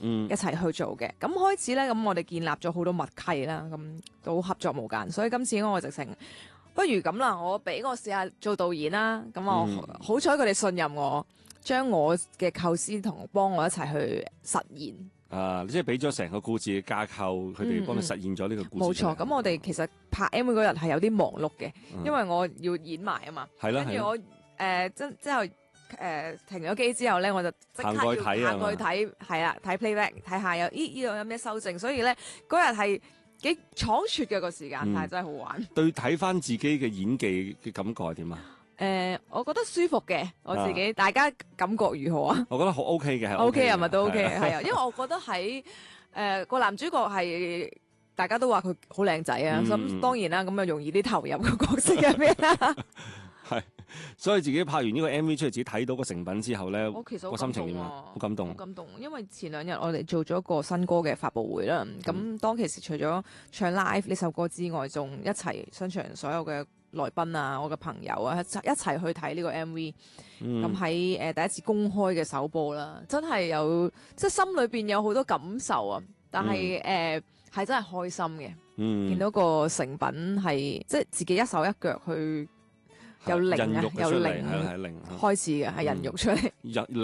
一齊去做嘅。咁開始咧，咁我哋建立咗好多默契啦，咁都合作無間。所以今次我直情不如咁啦，我俾我試下做導演啦。咁我好彩佢哋信任我，將我嘅構思同幫我一齊去實現。 啊！即係俾咗成個故事嘅架構，佢哋幫你實現咗呢個故事。 冇錯，咁我哋其實拍 MV 嗰日係有啲忙碌嘅，因為我要演埋啊嘛。 係啦， 跟住我之後停咗機之後咧，我就即刻要行過去睇，係啦，睇 playback， 睇下呢度有咩修正。所以咧嗰日係幾倉促嘅個時間，但係真係好玩。 對，睇翻自己嘅演技嘅感覺係點啊？ 我覺得舒服嘅，我自己，大家感覺如何啊？ 我覺得好 OK 嘅，係 OK 係咪都 OK？係啊，因為我覺得喺個男主角係大家都話佢好靚仔啊，咁當然啦，咁啊容易啲投入個角色入邊啦。 係，所以自己拍完呢個 MV 出嚟，自己睇到個成品之後咧， 我其實個心情點啊？好感動， 好感動，因為前2日我哋做咗個新歌嘅發佈會啦，咁當其時除咗唱 live 呢首歌之外，仲一齊商場所有嘅來賓啊，我嘅朋友啊，一齊去睇呢個 MV。咁喺第一次公開嘅首播啦，真係有即係心裏邊有好多感受啊！但係係真係開心嘅，見到個成品係即係自己一手一腳去由零啊，由零開始嘅，係孕育出嚟。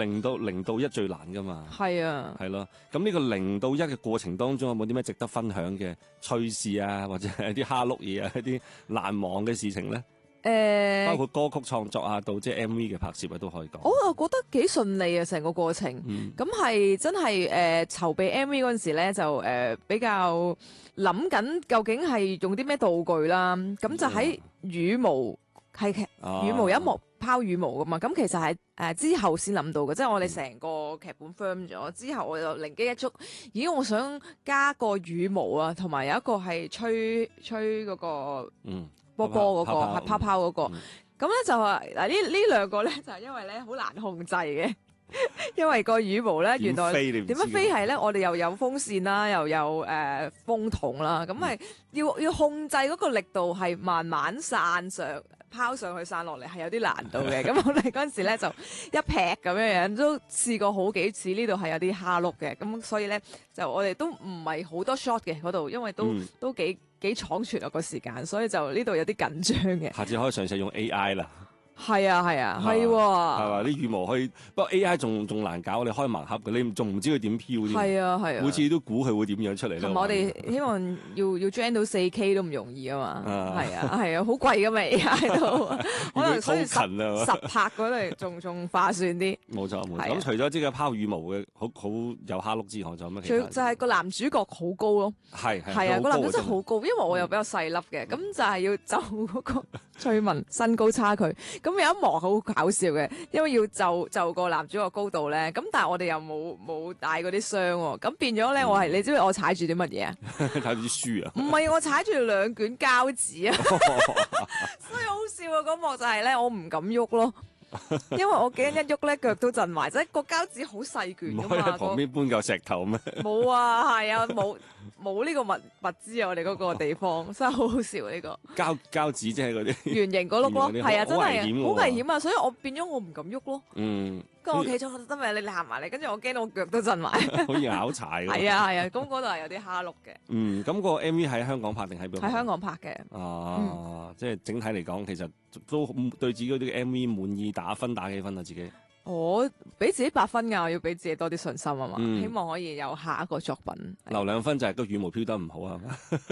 0到1最難噶嘛。 係啊， 係咯。咁呢個0到1嘅過程當中，有冇啲咩值得分享嘅趣事啊，或者係啲蝦碌嘢啊，一啲難忘嘅事情咧？包括歌曲創作啊，到即係 MV 嘅拍攝啊，都可以講。我又覺得幾順利啊，成個過程。咁係真係籌備 MV 嗰陣時咧，就比較諗緊究竟係用啲咩道具啦。咁就喺羽毛係羽毛一幕拋羽毛噶嘛。咁其實係之後先諗到嘅，即係我哋成個劇本 firm 咗之後，我就靈機一觸，咦，我想加個羽毛啊，同埋有一個係吹嗰個波嗰個係泡泡嗰個，咁咧就話嗱呢兩個咧就係因為咧好難控制嘅，因為個羽毛咧原來點樣飛係咧，我哋又有風扇啦，又有風筒啦，咁係要控制嗰個力度係慢慢散上拋上去散落嚟係有啲難度嘅，咁我哋嗰陣時咧就一劈咁樣樣，都試過好幾次，呢度係有啲蝦碌嘅，咁所以咧就我哋都唔係好多 shot 嘅嗰度，因為都幾倉促啊個時間，所以就呢度有啲緊張嘅。下次可以嘗試用 AI 啦。 係啊，係喎， 係嘛？啲羽毛可以，不過 AI 仲難搞，你開盲盒嘅，你仲唔知佢點飄添。係啊，每次都估佢會點樣出嚟。 同埋我哋希望要 gen 到 4K 都唔容易啊嘛。係啊，好貴噶嘛 AI 都，可能所以實拍嗰度仲划算啲。 冇錯。咁除咗即係拋羽毛嘅好有蝦碌之外，仲有咩其他？ 就係個男主角好高咯。係啊，個男主角真係好高，因為我又比較細粒嘅，咁就係要就嗰個翠文身高差距。咁有一幕好搞笑嘅，因為要就個男主角高度咧，咁但係我哋又冇帶嗰啲箱喎，咁變咗咧，你知唔知我踩住啲乜嘢啊？ 踩住啲書啊？唔係，我踩住2卷膠紙啊，所以好笑啊！嗰幕就係咧，我唔敢喐咯。因為我驚一喐咧，腳都震埋，即係個膠紙好細卷噶嘛。唔可以喺旁邊搬嚿石頭咩？ 冇啊，係啊，冇呢個物資啊！我哋嗰個地方真係好好笑呢個。膠紙即係嗰啲圓形嗰碌咯，係啊，真係好危險啊！所以我變咗我唔敢喐咯。跟住我企咗得咪你行埋嚟，跟住我驚到我腳都震埋。 好似拗柴咁。係啊，咁嗰度係有啲蝦碌嘅。 咁個 MV 喺香港拍定喺邊度？ 喺香港拍嘅。 即係整體嚟講，其實都對自己嗰啲 MV 滿意，打幾分啊？自己我俾自己8分㗎，我要俾自己多啲信心啊嘛。希望可以有下一個作品。 留2分就係個羽毛飄得唔好啊。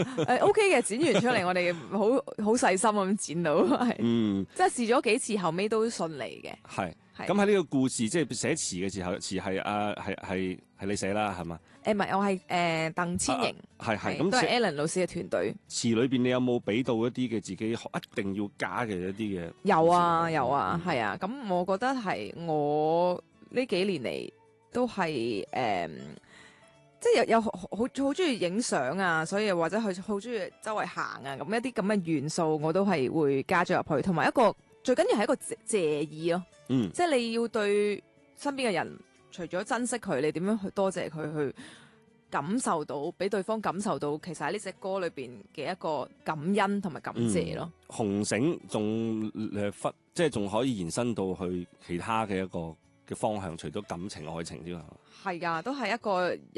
OK 嘅，剪完出嚟我哋好細心咁剪到，係。即係試咗幾次，後尾都順利嘅。係。 咁喺呢個故事即係寫詞嘅時候，詞係你寫啦，係嘛？ 唔係，我係鄧千瑩，咁都係 Alan 老師嘅團隊。 詞裏邊你有冇俾到一啲嘅自己一定要加嘅一啲嘅？ 有啊，係啊。咁我覺得係我呢幾年嚟都係即係有好中意影相啊，所以或者佢好中意周圍行啊，咁一啲咁嘅元素我都係會加咗入去，同埋一個最緊要係一個謝意咯。即係你要對身邊嘅人，除咗珍惜佢，你點樣去多謝佢，去感受到，俾對方感受到，其實喺呢隻歌裏邊嘅一個感恩同埋感謝咯。 紅繩仲即係仲可以延伸到去其他嘅一個嘅方向，除咗感情愛情之外， 係噶，都係一個